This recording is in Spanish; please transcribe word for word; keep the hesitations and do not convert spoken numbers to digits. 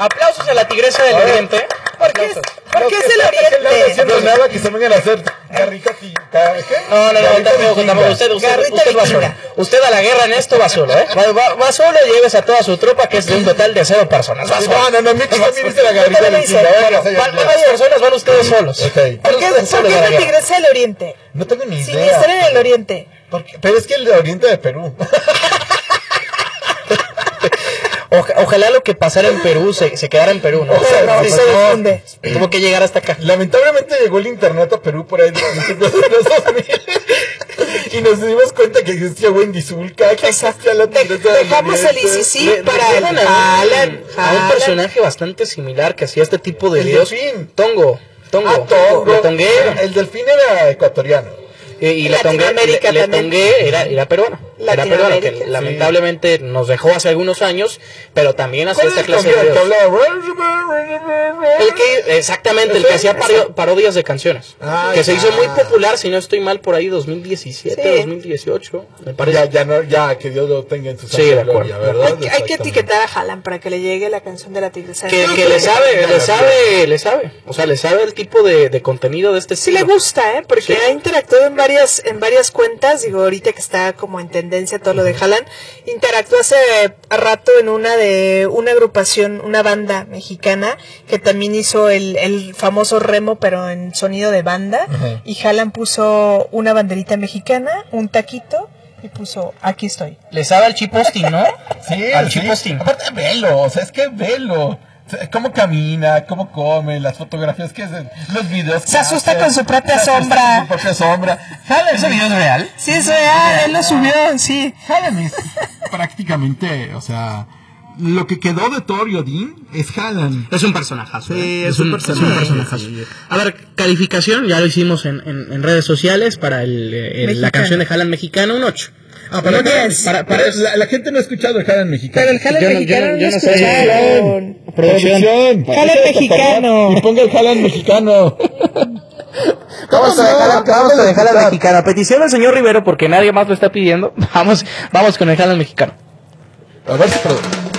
Aplausos a la tigresa del Oriente. ¿Por qué, ¿por qué es el Oriente? No estoy haciendo nada que se vengan a hacer garrita aquí. ¿Qué? No, no, no, tampoco, tampoco. Usted, usted, usted va solo. Usted a la guerra en esto va solo, ¿eh? Va, va, va solo y lleves a toda su tropa, que es de un total de cero personas. Va solo. No, no, no, mí también dice la garrita de ¿Cuántas personas van ustedes solos? ¿Por qué, ¿por qué es la tigresa del Oriente? No tengo ni idea. Sí, estar en el Oriente. Porque, pero es que el Oriente de Perú. Oja, ojalá lo que pasara en Perú se, se quedara en Perú, ¿no? O sea, no, se, se difunde. Tuvo que llegar hasta acá. Lamentablemente llegó el internet a Perú por ahí de los dos mil y nos dimos cuenta que existía Wendy Zulka, que existía la tigresa del Dejamos el I C C para el Alan, a un personaje bastante similar que hacía este tipo de el videos. delfín. Tongo, Tongo, Ah, Tongo. Le tongué. El delfín era ecuatoriano. Y, y le tongué, le, le tongué era, era peruano. Era peruano, que lamentablemente nos dejó hace algunos años, pero también hacía esta clase de videos. El que, exactamente, el que hacía paro, parodias de canciones. Ah, que ya. Se hizo muy popular, si no estoy mal, por ahí dos mil diecisiete, sí. dos mil dieciocho, me parece. Ya, ya, no, ya que Dios lo tenga en su sí, de acuerdo, gloria, ¿verdad? Hay, hay que etiquetar a Haaland para que le llegue la canción de la tigresa. Que, que le sabe, le sabe, le sabe. O sea, le sabe el tipo de, de contenido de este estilo. Sí le gusta, ¿eh? Porque sí. ha interactuado en varias, en varias cuentas. Digo, ahorita que está como en tendencia todo lo de Haaland, interactuó hace rato en una de una agrupación, una banda mexicana que también hizo el, el famoso Remo, pero en sonido de banda. Uh-huh. Y Haaland puso una banderita mexicana, un taquito, y puso aquí estoy. Le sabe al chiposting, ¿no? Sí, al sí. chiposting. Aparte, velo, o sea, es que velo. Cómo camina, cómo come, las fotografías que hacen, los videos. Se asusta hace, con su propia sombra. Con su propia sombra. ¿Ese video es real? Sí, es real, él lo subió, sí. Haaland es prácticamente, o sea, lo que quedó de Thor y Odín es Haaland. Es un personajazo. Sí, ¿eh? es, un, es un personajazo. A ver, calificación, ya lo hicimos en, en, en redes sociales para el, el, la canción de Haaland mexicano, un ocho. Ah, para, para, para, para la, la gente no ha escuchado el Haaland mexicano. Pero el Haaland yo, mexicano yo, no, yo no escucharon. Producción. Haaland mexicano. Y ponga el Haaland mexicano. Vamos a dejar, vamos a dejar al mexicano. A petición del señor Rivero, porque nadie más lo está pidiendo. Vamos, vamos con el Haaland mexicano. A ver si